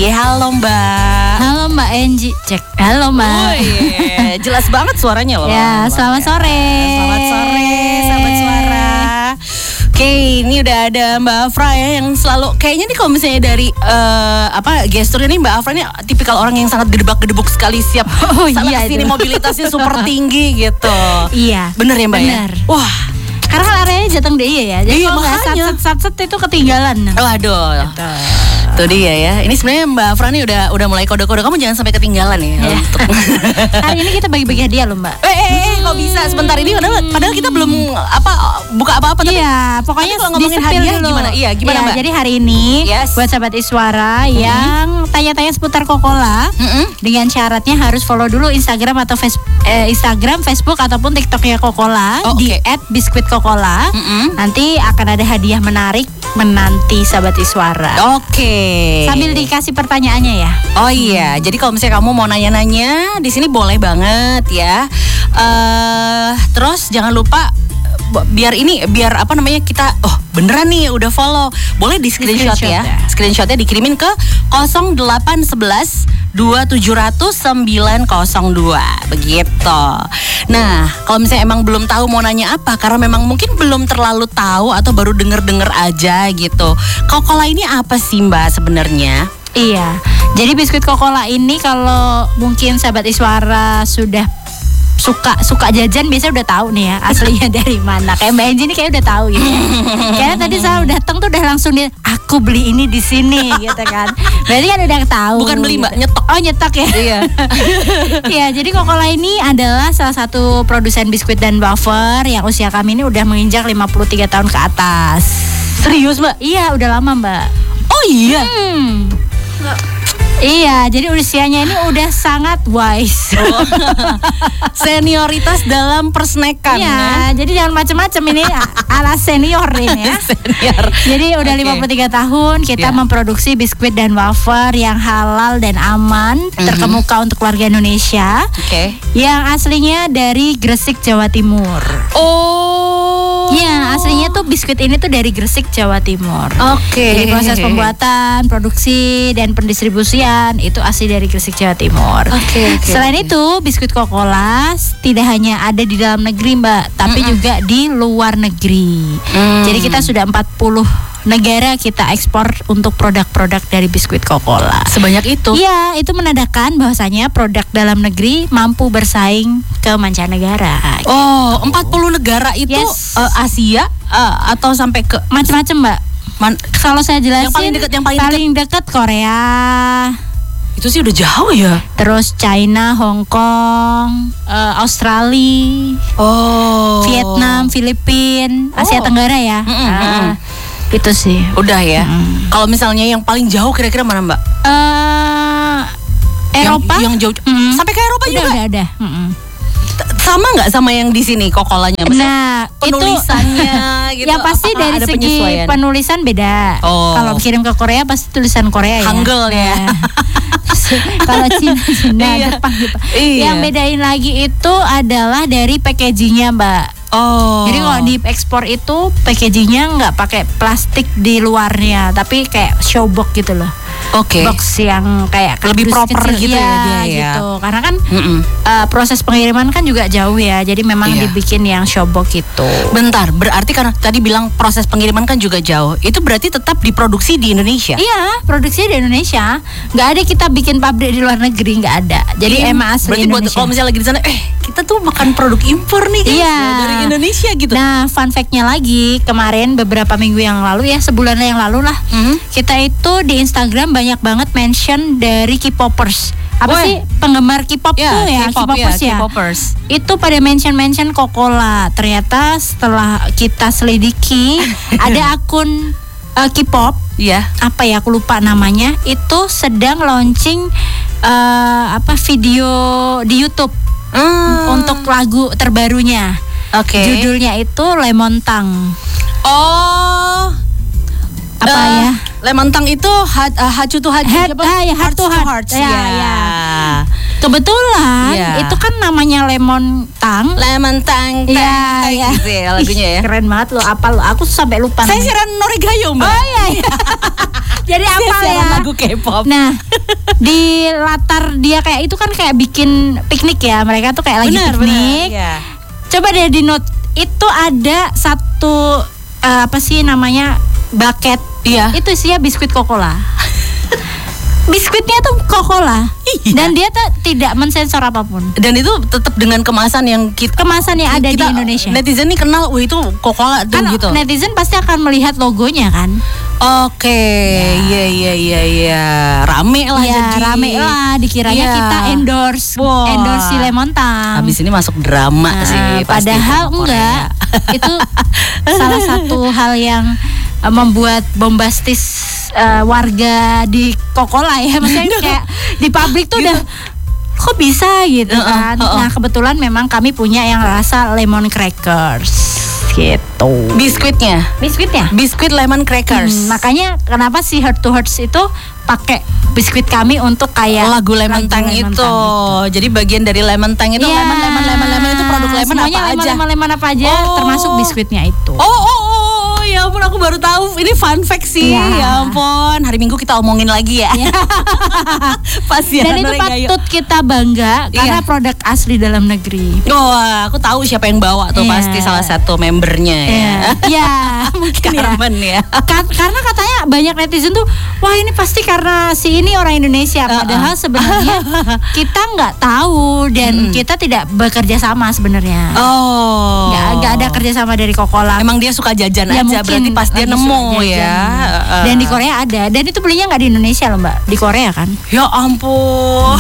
Halo Mbak. Halo Mbak Enji. Cek. Halo Mbak. Jelas banget suaranya loh. Ya, selamat sore. Selamat sore, sahabat suara. Oke, ini udah ada Mbak Afra ya yang selalu kayaknya nih kalau misalnya dari gestur ini Mbak Afra ini tipikal orang yang sangat gedebak-gedebuk sekali siap sana kesini mobilitasnya super tinggi gitu. Iya. Bener ya Mbak? Bener. Ya? Wah. Karena kan areanya Jateng DIY ya. Jadi iya, kalau nggak sat-sat itu ketinggalan. Waduh. Gitu. Itu dia ya. Ini sebenarnya Mbak Afra nih udah mulai kode-kode, kamu jangan sampai ketinggalan ya. Hari ini kita bagi-bagi hadiah loh Mbak. Kok bisa sebentar ini padahal kita belum buka apa-apa tapi iya, pokoknya kalau ngomongin hadiah dulu. Gimana Mbak? Jadi hari ini buat sahabat Iswara yang tanya-tanya seputar Coca-Cola dengan syaratnya harus follow dulu Instagram atau Instagram, Facebook ataupun TikToknya Coca-Cola di @biskuitcoca-cola. Nanti akan ada hadiah menarik menanti sahabat Iswara. Oke. Sambil dikasih pertanyaannya ya. Oh iya, jadi kalau misalnya kamu mau nanya-nanya di sini boleh banget ya. Terus jangan lupa biar kita beneran nih udah follow. Boleh di screenshot ya. Screenshotnya dikirimin ke 0811 2700 902 begitu. Nah, kalau misalnya emang belum tahu mau nanya apa karena memang mungkin belum terlalu tahu atau baru denger aja gitu. Coca-Cola ini apa sih Mbak sebenarnya? Iya. Jadi biskuit Coca-Cola ini kalau mungkin sahabat Iswara sudah suka jajan biasanya udah tahu nih ya aslinya dari mana. Kayak Mbak Enji ini kayak udah tahu gitu. Kayaknya tadi saya datang tuh udah langsung aku beli ini di sini gitu kan. Berarti kan udah tahu. Bukan beli Mbak, gitu. nyetok. Oh nyetok ya. Iya. Iya, jadi Coca-Cola ini adalah salah satu produsen biskuit dan wafer yang usia kami ini udah menginjak 53 tahun ke atas. Serius Mbak? Iya, udah lama Mbak. Oh iya. Iya, jadi usianya ini udah sangat wise. Senioritas dalam persnekan. Iya, jadi jangan macam-macam ini ala senior ini ya. Senior. Jadi udah 53 tahun kita memproduksi biskuit dan wafer yang halal dan aman, terkemuka untuk warga Indonesia. Yang aslinya dari Gresik, Jawa Timur. Iya, aslinya tuh biskuit ini tuh dari Gresik, Jawa Timur. Jadi proses pembuatan, produksi dan pendistribusian itu asli dari Gresik, Jawa Timur. Selain itu, biskuit Coca-Cola tidak hanya ada di dalam negeri, Mbak, tapi juga di luar negeri. Jadi kita sudah 40 negara kita ekspor untuk produk-produk dari biskuit Coca-Cola. Sebanyak itu? Iya, itu menandakan bahwasanya produk dalam negeri mampu bersaing ke mancanegara. 40 negara itu Asia atau sampai ke macam-macam, Mbak. Kalau saya jelasin yang paling dekat Korea. Itu sih udah jauh ya. Terus China, Hong Kong, Australia, Vietnam, Filipina, Asia Tenggara ya. Itu sih. Udah ya. Kalau misalnya yang paling jauh kira-kira mana Mbak? Eropa. Yang jauh. Sampai ke Eropa juga. Udah. Sama nggak sama yang di sini Coca-Colanya? Nah, penulisannya gitu. Yang pasti dari segi penulisan beda. Kalau kirim ke Korea pasti tulisan Korea ya. Hangul ya. Kalau Cina, Jepang gitu. Yang bedain lagi itu adalah dari packagingnya Mbak. Jadi kalau di ekspor itu packagingnya nggak pakai plastik di luarnya, tapi kayak show box gitu loh. Box yang kayak lebih proper kecil, gitu ya dia gitu. Karena kan proses pengiriman kan juga jauh ya. Jadi memang dibikin yang show box gitu. Bentar, berarti karena tadi bilang proses pengiriman kan juga jauh. Itu berarti tetap diproduksi di Indonesia? Iya, produksi di Indonesia. Nggak ada kita bikin pabrik di luar negeri, nggak ada. Jadi emang asli berarti Indonesia. Kalau misalnya lagi di sana, kita tuh makan produk impor nih guys, dari Indonesia gitu. Nah, fun fact-nya lagi, kemarin beberapa minggu yang lalu ya, sebulan yang lalu lah, kita itu di Instagram banyak banget mention dari K-popers. Sih penggemar K-pop tuh ya, K-popers. Itu pada mention Coca-Cola. Ternyata setelah kita selidiki ada akun K-pop, aku lupa namanya, itu sedang launching video di YouTube untuk lagu terbarunya. Judulnya itu Lemon Tang. Lemon Tang itu Hachu to Hachu, Heart to Heart. Kebetulan itu kan namanya lemon tang. Lemon tang, ya, gitu ya lagunya ya. Keren banget lo, apa lo? Aku sampai lupa. Saya siaran Norigayo, Mbak. Oh iya. Jadi apa ya? Lagu K-pop. Nah, di latar dia kayak itu kan kayak bikin piknik ya. Mereka tuh kayak lagi piknik. Ya. Coba deh di note, itu ada satu apa sih namanya, bucket. Iya. Itu isinya biskuit Coca-Cola. Biskuitnya tuh Coca-Cola. Dan dia tidak mensensor apapun. Dan itu tetap dengan kemasan yang kemasan yang ada di Indonesia. Netizen nih kenal, wah itu Coca-Cola tuh kan gitu. Netizen pasti akan melihat logonya kan. Oke, iya. Rame lah ya, jadi. Rame lah, dikiranya kita endorse si Lemon Tang. Habis ini masuk drama sih. Padahal enggak. Itu salah satu hal yang membuat bombastis warga di Coca-Cola ya, maksudnya kayak di publik tuh udah kok bisa gitu kan. Nah kebetulan memang kami punya yang rasa lemon crackers gitu. Biskuit lemon crackers. Makanya kenapa si Heart to Hearts itu pakai biskuit kami untuk kayak lagu Lemon Tang itu. Jadi bagian dari Lemon Tang itu lemon itu produk lemon semuanya apa aja? Lemon apa aja termasuk biskuitnya itu. Ya ampun, aku baru tahu. Ini fun fact sih. Ya ampun, hari Minggu kita omongin lagi ya. Dan itu patut kita bangga karena produk asli dalam negeri. Aku tahu siapa yang bawa tuh, pasti salah satu membernya ya. Ya, mungkin Carmen ya. Karena katanya banyak netizen tuh, wah ini pasti karena si ini orang Indonesia. Padahal sebenarnya kita nggak tahu dan kita tidak bekerja sama sebenarnya. Nggak ada kerjasama dari Coca-Cola. Emang dia suka jajan aja, berarti pas dia nemu ya. Dan di Korea ada. Dan itu belinya nggak di Indonesia loh Mbak, di Korea kan. Ya ampun.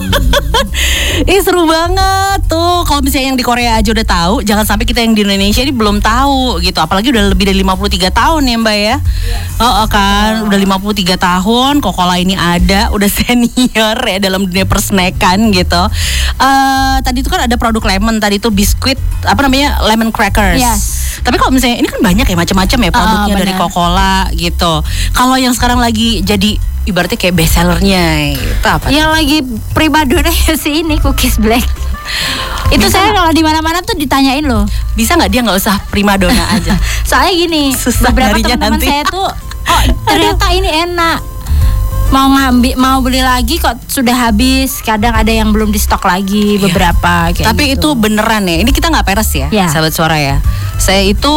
Seru banget tuh. Kalau misalnya yang di Korea aja udah tahu, jangan sampai kita yang di Indonesia ini belum tahu gitu. Apalagi udah lebih dari 53 tahun ya Mbak ya. Kan udah 53 tahun Coca-Cola ini ada, udah senior ya dalam dunia persnekan gitu. Tadi itu kan ada produk lemon, tadi itu biskuit apa namanya, lemon crackers. Tapi kalau misalnya ini kan banyak ya macam-macam ya produknya dari Coca-Cola gitu. Kalau yang sekarang lagi jadi ibaratnya kayak best sellernya itu apa? Yang lagi primadona si ini Cookies Black. Itu saya kalau di mana-mana tuh ditanyain loh. Bisa nggak dia nggak usah primadona aja? Soalnya gini, beberapa teman-teman saya tuh, ternyata ini enak. Mau beli lagi kok sudah habis. Kadang ada yang belum di stok lagi beberapa kayak. Tapi gitu. itu beneran ya. Ini kita nggak peres ya, sahabat suara ya. Saya itu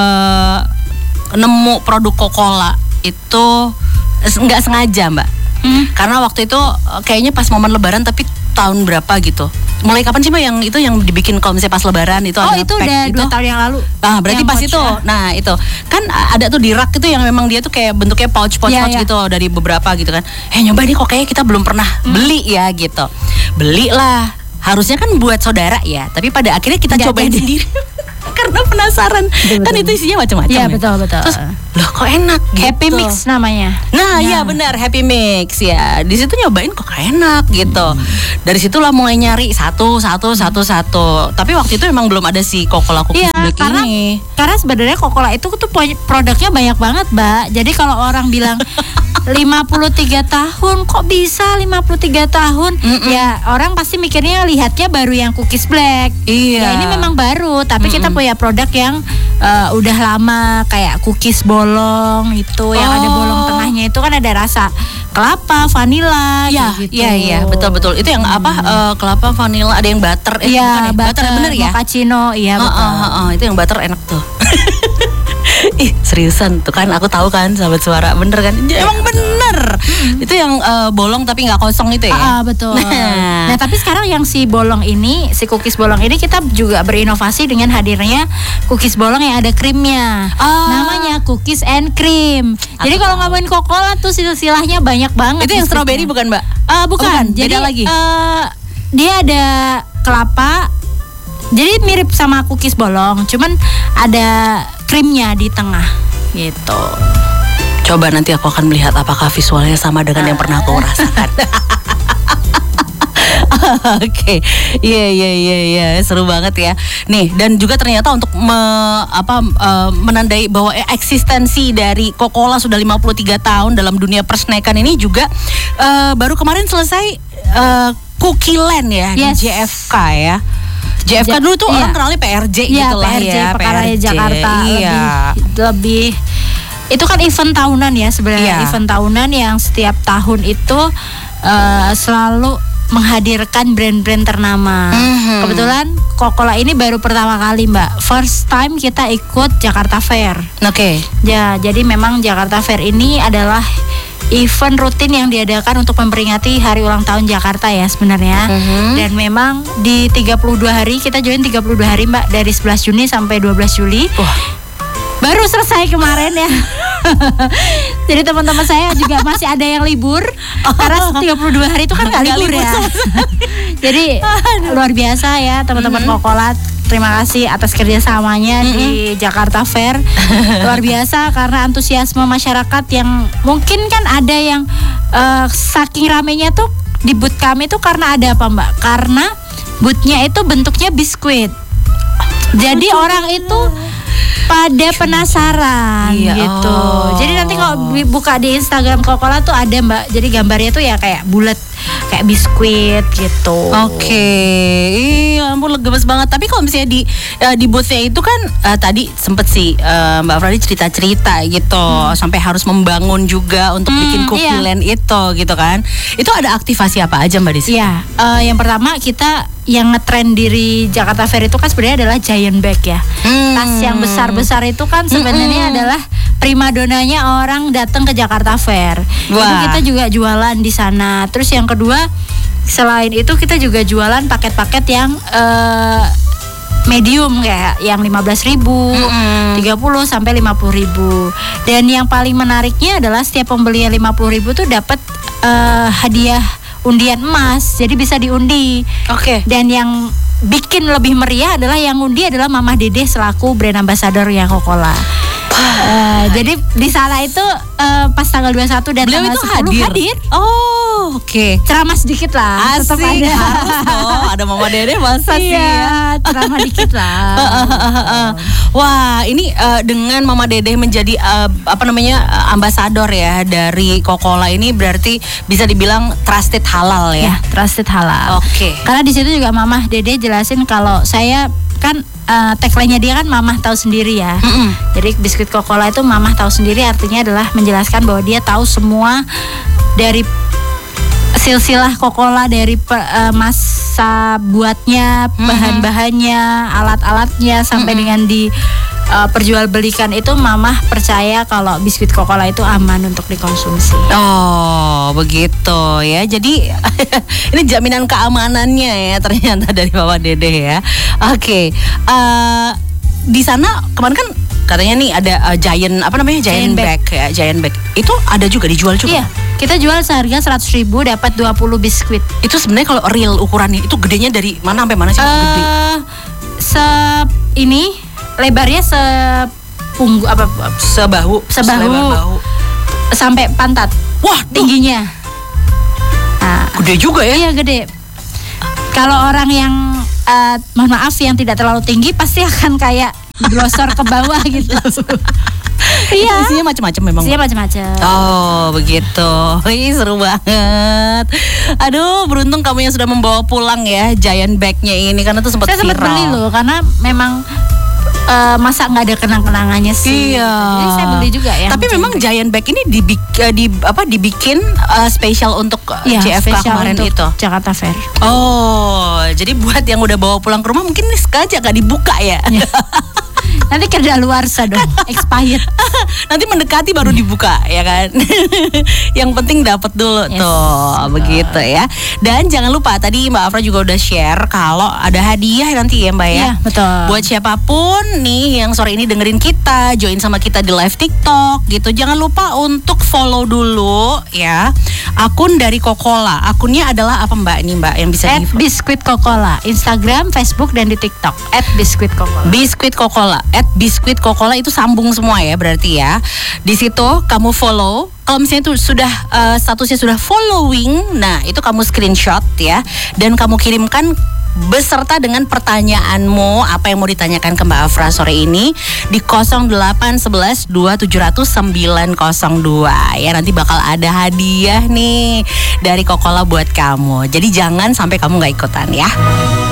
nemu produk Coca-Cola itu nggak sengaja Mbak. Karena waktu itu kayaknya pas momen Lebaran, tapi tahun berapa gitu. Mulai kapan sih Mbak yang itu yang dibikin kalau misalnya pas Lebaran itu ada itu udah 2 tahun yang lalu. Berarti pas itu. Nah itu kan ada tuh di rak itu yang memang dia tuh kayak bentuknya pouch gitu dari beberapa gitu kan. Nyoba nih kok kayaknya kita belum pernah beli ya gitu. Belilah. Harusnya kan buat saudara ya, tapi pada akhirnya kita cobain sendiri. Karena penasaran. Kan itu isinya macam-macam. Iya, betul. Terus loh kok enak gitu. Happy Mix namanya. Nah, iya benar, Happy Mix ya. Di situ nyobain kok enak gitu. Dari situlah mulai nyari satu. Tapi waktu itu emang belum ada si Coca-Cola Cookies Black ini. Karena sebenarnya Coca-Cola itu tuh produknya banyak banget, Mbak. Jadi kalau orang bilang 53 tahun, kok bisa 53 tahun? Ya, orang pasti mikirnya lihatnya baru yang Cookies Black. Iya. Ya ini memang baru, tapi kita punya produk yang udah lama kayak cookies bolong itu yang ada bolong tengahnya itu kan ada rasa kelapa, vanila gitu. Iya, betul. Itu yang apa? Kelapa, vanila, ada yang butter. Butter bener ya? Mochaccino, betul. Itu yang butter enak tuh. Seriusan tuh kan, aku tahu kan sahabat suara, bener kan? Emang bener. Itu yang bolong tapi nggak kosong itu ya. Betul. Nah tapi sekarang yang si bolong ini, si cookies bolong ini kita juga berinovasi dengan hadirnya cookies bolong yang ada krimnya. Namanya cookies and cream. Jadi kalau ngomongin Coca-Cola tuh silsilahnya banyak banget. Itu yang strawberry bukan Mbak? Bukan. Jadi beda lagi. Dia ada kelapa. Jadi mirip sama cookies bolong, cuman ada krimnya di tengah gitu. Coba nanti aku akan melihat apakah visualnya sama dengan yang pernah aku rasakan. Oke, iya, seru banget ya. Nih, dan juga ternyata untuk menandai bahwa eksistensi dari Coca-Cola sudah 53 tahun dalam dunia persnekan ini juga baru kemarin selesai Cookie Land ya di JFK ya. JFK dulu tuh orang kenalnya PRJ gitu lah PRJ, ya. Pekaraya Jakarta. Lebih itu kan event tahunan ya sebenarnya. Event tahunan yang setiap tahun itu selalu menghadirkan brand-brand ternama. Kebetulan Coca-Cola ini baru pertama kali Mbak. First time kita ikut Jakarta Fair. Oke. Ya, jadi memang Jakarta Fair ini adalah event rutin yang diadakan untuk memperingati hari ulang tahun Jakarta ya sebenarnya. Dan memang di 32 hari, kita join 32 hari Mbak, dari 11 Juni sampai 12 Juli. Baru selesai kemarin ya. Jadi teman-teman saya juga masih ada yang libur karena 32 hari itu kan gak libur ya. Jadi luar biasa ya teman-teman Coca-Cola. Terima kasih atas kerjasamanya di Jakarta Fair. Luar biasa karena antusiasme masyarakat yang mungkin kan ada yang saking ramenya tuh di booth kami tuh karena ada apa Mbak? Karena boothnya itu bentuknya biskuit. Jadi orang itu pada penasaran gitu. Jadi nanti kalau buka di Instagram Coca-Cola tuh ada Mbak. Jadi gambarnya tuh ya kayak bulat, kayak biskuit gitu. Oke. Iya, ampun gemes banget. Tapi kalau misalnya di boothnya itu kan tadi sempet sih Mbak Fradi cerita-cerita gitu, sampai harus membangun juga untuk bikin Cookie Land itu gitu kan. Itu ada aktivasi apa aja Mbak di sini? Iya, yang pertama kita yang ngetrend di Jakarta Fair itu kan sebenarnya adalah giant bag ya. Tas yang besar-besar itu kan sebenarnya adalah primadonanya orang datang ke Jakarta Fair. Itu kita juga jualan di sana. Terus yang kedua, selain itu kita juga jualan paket-paket yang medium kayak yang 15.000, 30 sampai 50.000. Dan yang paling menariknya adalah setiap pembelian 50.000 tuh dapat hadiah undian emas, jadi bisa diundi. Oke. Dan yang bikin lebih meriah adalah yang undi adalah Mama Dede selaku brand ambassador yang Coca-Cola. Jadi di sana itu pas tanggal 21 dan beliau tanggal itu 10 hadir. Oh, oke. Ceramah sedikit lah. Asik. Ada Mama Dede masih ya. Ceramah dikit lah. Wah, ini dengan Mama Dede menjadi ambasador ya dari Coca-Cola ini berarti bisa dibilang trusted halal ya. Trusted halal. Oke. Karena di situ juga Mama Dede jelasin kalau saya kan tagline-nya dia kan Mamah tahu sendiri ya. Jadi biskuit Coca-Cola itu Mamah tahu sendiri artinya adalah menjelaskan bahwa dia tahu semua dari silsilah Coca-Cola, dari masa buatnya, bahan-bahannya, alat-alatnya sampai dengan di perjualbelikan itu. Mamah percaya kalau biskuit Coca-Cola itu aman untuk dikonsumsi. Oh, begitu ya. Jadi ini jaminan keamanannya ya ternyata dari Mama Dede ya. Oke. Di sana kemarin kan katanya nih ada giant bag ya, giant bag. Itu ada juga dijual juga. Iya. Kita jual seharga 100.000 dapat 20 biskuit. Itu sebenarnya kalau real ukurannya itu gedenya dari mana sampai mana sih? Gede. Ini lebarnya sebahu sampai pantat. Wah, tingginya. Gede juga ya? Iya, gede. Kalau orang yang mohon maaf yang tidak terlalu tinggi pasti akan kayak glosor ke bawah gitu. Iya. Isinya macam-macam memang. Isinya macam-macam. Oh, begitu. Ih, seru banget. Aduh, beruntung kamu yang sudah membawa pulang ya giant bag-nya ini karena tuh sempat viral. Saya sempat beli loh karena memang masa nggak ada kenang-kenangannya sih. Iya. Jadi saya beli juga ya. Tapi memang giant bag ini dibikin spesial untuk JFK kemarin untuk itu. Jakarta Fair. Oh, jadi buat yang udah bawa pulang ke rumah mungkin ini sengaja nggak dibuka ya. Nanti kedaluarsa dong, expired. Nanti mendekati baru dibuka ya kan. Yang penting dapat dulu tuh, begitu ya. Dan jangan lupa tadi Mbak Afra juga udah share kalau ada hadiah nanti ya Mbak ya. Iya, betul. Buat siapapun nih yang sore ini dengerin kita, join sama kita di live TikTok gitu. Jangan lupa untuk follow dulu ya akun dari Coca-Cola. Akunnya adalah apa Mbak ini Mbak yang bisa @biskuit Coca-Cola, Instagram, Facebook dan di TikTok @biskuit Coca-Cola. Biskuit Coca-Cola, @biskuit Coca-Cola itu sambung semua ya berarti ya. Di situ kamu follow. Kalau misalnya itu sudah statusnya sudah following, nah itu kamu screenshot ya dan kamu kirimkan beserta dengan pertanyaanmu, apa yang mau ditanyakan ke Mbak Afra sore ini di 0811 2700 902 ya. Nanti bakal ada hadiah nih dari Kokola buat kamu. Jadi jangan sampai kamu gak ikutan ya.